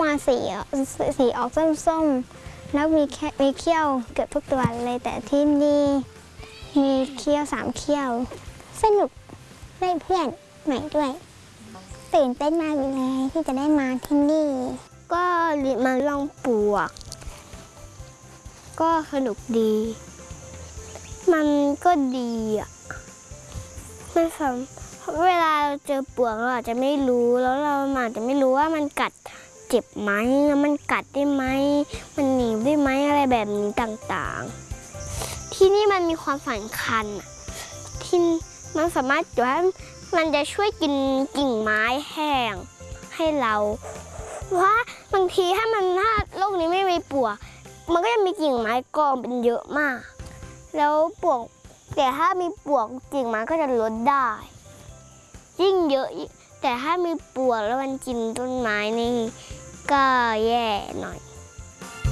มาสีออกส้มๆแล้วมีเขี้ยวเกือบทุกตัวเลยแต่ที่นี่มีเขี้ยว3 เขี้ยวสนุกได้เพื่อนใหม่ด้วยตื่นเต้นมากเลยที่จะได้มาที่นี่ก็มาลองปลวกก็สนุกดีมันก็ดีอ่ะไม่ซ้ำเวลาเราเจอปลวกเราอาจจะไม่รู้แล้วเราอาจจะไม่รู้ว่ามันกัดเจ็บไหมแล้วมันกัดได้ไหมมันหนีบได้ไหมอะไรแบบนี้ต่างๆที่นี่มันมีความสำคัญที่มันสามารถว่ามันจะช่วยกินกิ่งไม้แห้งให้เราว่าบางทีถ้าโลกนี้ไม่มีปลวกมันก็จะมีกิ่งไม้กองเป็นเยอะมากแล้วปลวกแต่ถ้ามีปลวกกิ่งไม้ก็จะลดได้ยิ่งเยอะแต่ถ้ามีปลวกแล้วมันกินต้นไม้นี่ก็แย่หน่อย